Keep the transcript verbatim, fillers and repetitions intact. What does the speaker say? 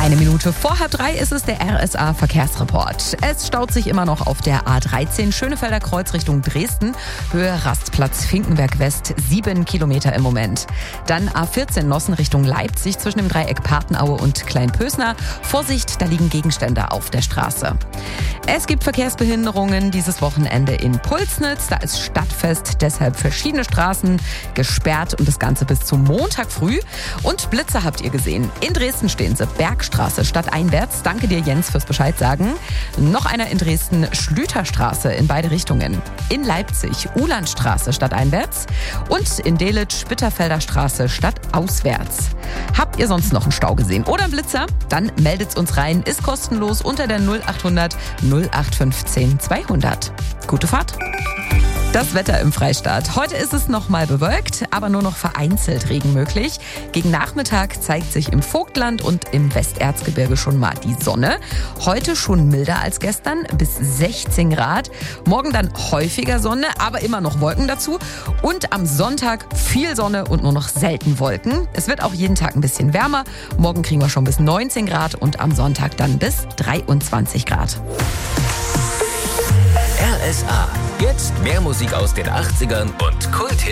Eine Minute vor halb drei ist es der R S A-Verkehrsreport. Es staut sich immer noch auf der A dreizehn Schönefelder Kreuz Richtung Dresden. Höhe Rastplatz Finkenberg West, sieben Kilometer im Moment. Dann A vierzehn Nossen Richtung Leipzig zwischen dem Dreieck Papenaue und Kleinpösner. Vorsicht, da liegen Gegenstände auf der Straße. Es gibt Verkehrsbehinderungen dieses Wochenende in Pulsnitz. Da ist Stadtfest, deshalb verschiedene Straßen gesperrt und das Ganze bis zum Montag früh. Und Blitze habt ihr gesehen. In Dresden stehen sie. Bergstraße stadteinwärts. Danke dir, Jens, fürs Bescheid sagen. Noch einer in Dresden, Schlüterstraße in beide Richtungen. In Leipzig, Ulandstraße stadteinwärts. Und in Delitzsch, Bitterfelder Straße stadtauswärts. Habt ihr sonst noch einen Stau gesehen oder einen Blitzer? Dann meldet's uns rein. Ist kostenlos unter der null achthundert null acht fünfzehn zweihundert. Gute Fahrt! Das Wetter im Freistaat. Heute ist es noch mal bewölkt, aber nur noch vereinzelt Regen möglich. Gegen Nachmittag zeigt sich im Vogtland und im Westerzgebirge schon mal die Sonne. Heute schon milder als gestern, bis sechzehn Grad. Morgen dann häufiger Sonne, aber immer noch Wolken dazu. Und am Sonntag viel Sonne und nur noch selten Wolken. Es wird auch jeden Tag ein bisschen wärmer. Morgen kriegen wir schon bis neunzehn Grad und am Sonntag dann bis dreiundzwanzig Grad. R S A. Jetzt mehr Musik aus den achtzigern und Kult.